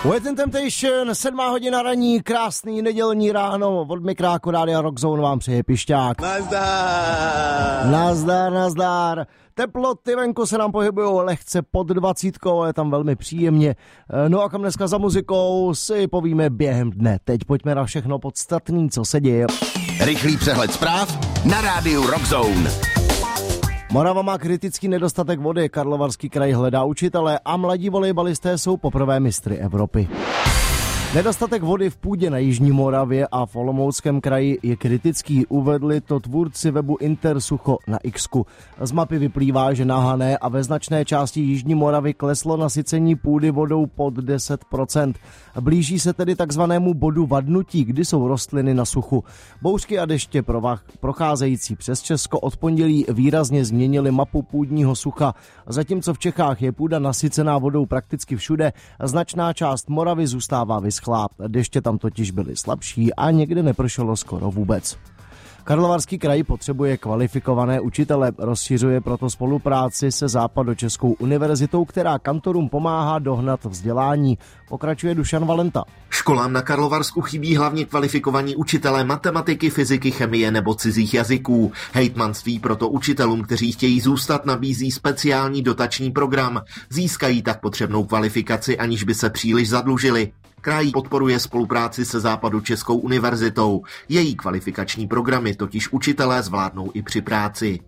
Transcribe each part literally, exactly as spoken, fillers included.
Wet and Temptation, sedmá hodina raní, krásný nedělní ráno, od mikráku Rádia Rockzone vám přeje Pišťák. Nazdar! Nazdar, nazdar. Teploty venku se nám pohybují lehce pod dvacítkou, je tam velmi příjemně. No a kam dneska za muzikou si povíme během dne. Teď pojďme na všechno podstatný, co se děje. Rychlý přehled zpráv na Rádiu Rockzone. Morava má kritický nedostatek vody, Karlovarský kraj hledá učitele a mladí volejbalisté jsou poprvé mistry Evropy. Nedostatek vody v půdě na Jižní Moravě a v Olomouckém kraji je kritický, uvedli to tvůrci webu Intersucho na X-ku. Z mapy vyplývá, že na Hané a ve značné části Jižní Moravy kleslo nasycení půdy vodou pod deset procent. Blíží se tedy takzvanému bodu vadnutí, kdy jsou rostliny na suchu. Bouřky a deště procházející přes Česko od pondělí výrazně změnily mapu půdního sucha. Zatímco v Čechách je půda nasycená vodou prakticky všude, značná část Moravy zůstává vyschlá. Deště tam totiž byly slabší a někde nepršelo skoro vůbec. Karlovarský kraj potřebuje kvalifikované učitele, rozšiřuje proto spolupráci se Západočeskou univerzitou, která kantorům pomáhá dohnat vzdělání, pokračuje Dušan Valenta. Školám na Karlovarsku chybí hlavně kvalifikovaní učitelé matematiky, fyziky, chemie nebo cizích jazyků. Hejtmanství proto učitelům, kteří chtějí zůstat, nabízí speciální dotační program. Získají tak potřebnou kvalifikaci, aniž by se příliš zadlužili. Kraj podporuje spolupráci se Západočeskou univerzitou. Její kvalifikační programy totiž učitelé zvládnou i při práci.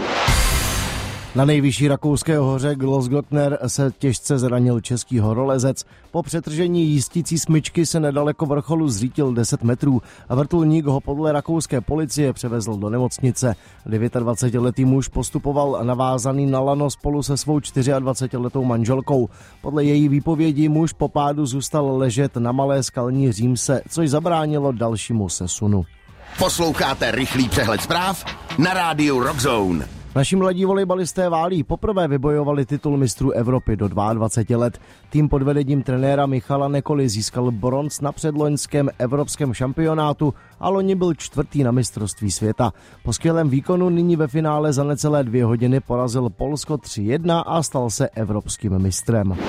Na nejvyšší rakouské hoře Großglockner se těžce zranil český horolezec. Po přetržení jístící smyčky se nedaleko vrcholu zřítil deset metrů a vrtulník ho podle rakouské policie převezl do nemocnice. dvacetdevětiletý muž postupoval navázaný na lano spolu se svou dvacetičtyřletou manželkou. Podle její výpovědi muž po pádu zůstal ležet na malé skalní římse, což zabránilo dalšímu sesunu. Posloucháte rychlý přehled zpráv na Rádiu Rockzone. Naši mladí volejbalisté Válí poprvé vybojovali titul mistrů Evropy do dvaceti dvou let. Tým pod vedením trenéra Michala Nekoly získal bronz na předloňském evropském šampionátu a loni byl čtvrtý na mistrovství světa. Po skvělém výkonu nyní ve finále za necelé dvě hodiny porazil Polsko tři jedna a stal se evropským mistrem.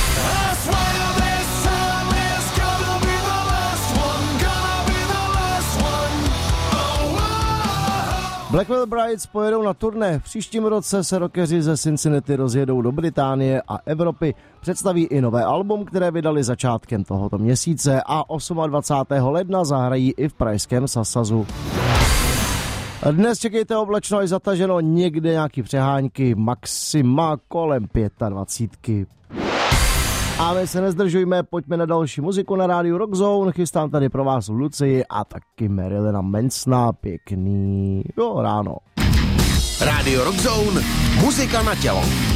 Blackwell Brides pojedou na turné. V příštím roce se rockeři ze Cincinnati rozjedou do Británie a Evropy. Představí i nové album, které vydali začátkem tohoto měsíce a dvacátého osmého ledna zahrají i v pražském Sasazu. Dnes čekejte oblačno až zataženo, někde nějaký přehánky, maxima kolem dvacítky pět. A my se nezdržujme, pojďme na další muziku na Rádiu Rockzone. Chystám tady pro vás Lucii a taky Marilyna Mansona. Pěkný jo ráno. Rádio Rockzone, muzika na tělo.